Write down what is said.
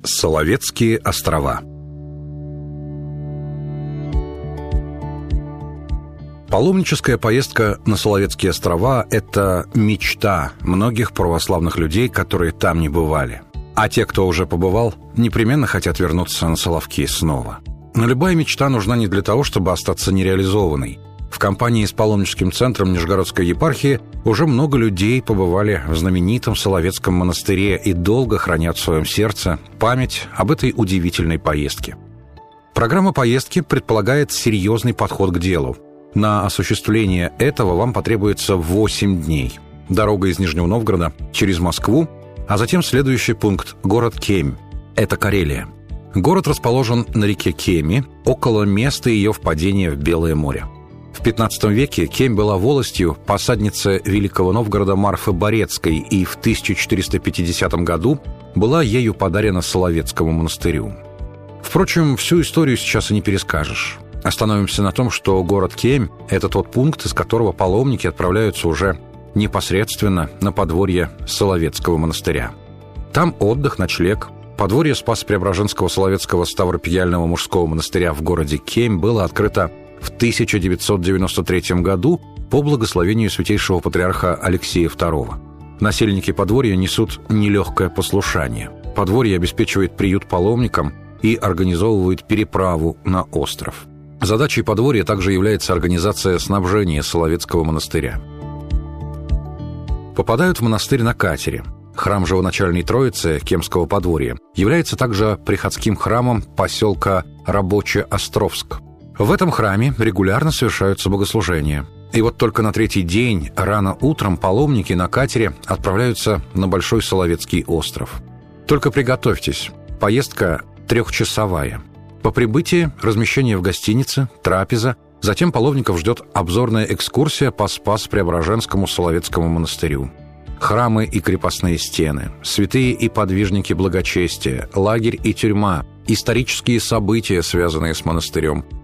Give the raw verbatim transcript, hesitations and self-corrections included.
Соловецкие острова. Паломническая поездка на Соловецкие острова – это мечта многих православных людей, которые там не бывали. А те, кто уже побывал, непременно хотят вернуться на Соловки снова. Но любая мечта нужна не для того, чтобы остаться нереализованной. В компании с паломническим центром Нижегородской епархии уже много людей побывали в знаменитом Соловецком монастыре и долго хранят в своем сердце память об этой удивительной поездке. Программа поездки предполагает серьезный подход к делу. На осуществление этого вам потребуется восемь дней. Дорога из Нижнего Новгорода через Москву, а затем следующий пункт – город Кемь. Это Карелия. Город расположен на реке Кеми, около места ее впадения в Белое море. В пятнадцатом веке Кемь была волостью посадницы Великого Новгорода Марфы Борецкой и в тысяча четыреста пятидесятом году была ею подарена Соловецкому монастырю. Впрочем, всю историю сейчас и не перескажешь. Остановимся на том, что город Кемь – это тот пункт, из которого паломники отправляются уже непосредственно на подворье Соловецкого монастыря. Там отдых, ночлег. Подворье Спасо-Преображенского Соловецкого Ставропигиального мужского монастыря в городе Кемь было открыто в тысяча девятьсот девяносто третьем году по благословению святейшего патриарха Алексея второго. Насельники подворья несут нелегкое послушание. Подворье обеспечивает приют паломникам и организовывает переправу на остров. Задачей подворья также является организация снабжения Соловецкого монастыря. Попадают в монастырь на катере. Храм Живоначальной Троицы Кемского подворья является также приходским храмом поселка Рабоче-Островск. В этом храме регулярно совершаются богослужения. И вот только на третий день, рано утром, паломники на катере отправляются на Большой Соловецкий остров. Только приготовьтесь, поездка трехчасовая. По прибытии размещение в гостинице, трапеза, затем паломников ждет обзорная экскурсия по Спасо-Преображенскому Соловецкому монастырю. Храмы и крепостные стены, святые и подвижники благочестия, лагерь и тюрьма, исторические события, связанные с монастырем –